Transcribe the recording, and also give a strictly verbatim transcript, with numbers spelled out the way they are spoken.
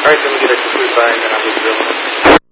Alright, let me get a two three five and then I'll be drilling.